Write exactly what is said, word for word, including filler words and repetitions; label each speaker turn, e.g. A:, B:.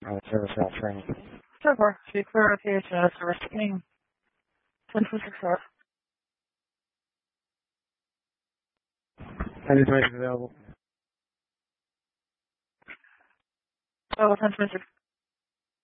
A: Uh, service out training.
B: ten four, be clear of P H S, service training. ten twenty-six hours.
A: Any information available?
B: Oh, ten twenty-six.